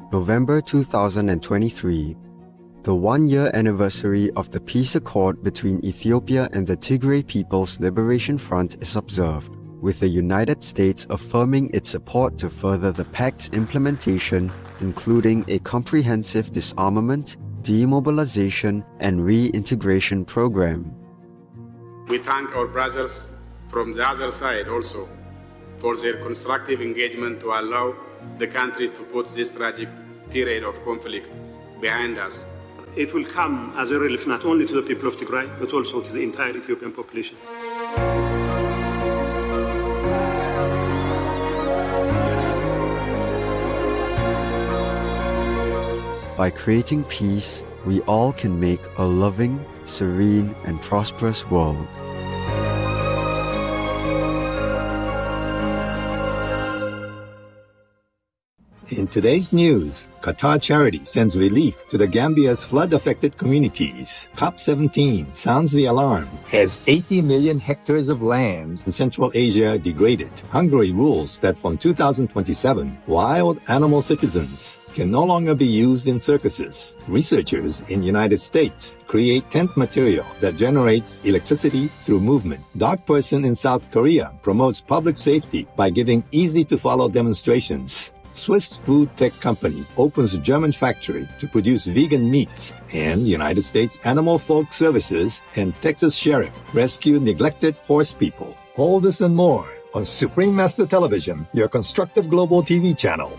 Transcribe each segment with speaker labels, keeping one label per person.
Speaker 1: November 2023, the one-year anniversary of the peace accord between Ethiopia and the Tigray People's Liberation Front is observed, with the United States affirming its support to further the pact's implementation, including a comprehensive disarmament, demobilization, and reintegration program.
Speaker 2: We thank our brothers from the other side also for their constructive engagement to allow the country to put this tragic period of conflict behind us.
Speaker 3: It will come as a relief not only to the people of Tigray, but also to the entire Ethiopian population.
Speaker 1: By creating peace, we all can make a loving, serene, and prosperous world.
Speaker 4: In today's news, Qatar Charity sends relief to the Gambia's flood-affected communities. COP17 sounds the alarm as 80 million hectares of land in Central Asia degraded. Hungary rules that from 2027, wild animal citizens can no longer be used in circuses. Researchers in United States create tent material that generates electricity through movement. Dog person in South Korea promotes public safety by giving easy-to-follow demonstrations. Swiss food tech company opens a German factory to produce vegan meats, and United States Animal Folk Services and Texas Sheriff rescue neglected horse people. All this and more on Supreme Master Television, your constructive global TV channel.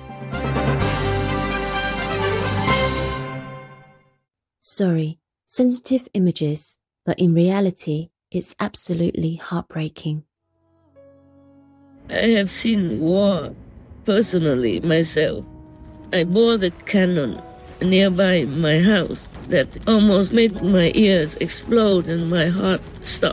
Speaker 5: Sorry, sensitive images, but in reality, it's absolutely heartbreaking.
Speaker 6: I have seen war. Personally, myself, I bore the cannon nearby my house that almost made my ears explode and my heart stop.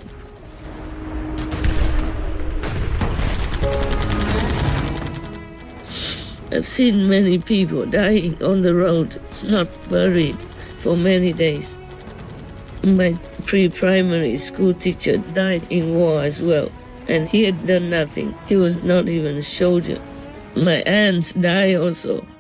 Speaker 6: I've seen many people dying on the road, not buried for many days. My pre-primary school teacher died in war as well, and he had done nothing. He was not even a soldier. My aunt died also.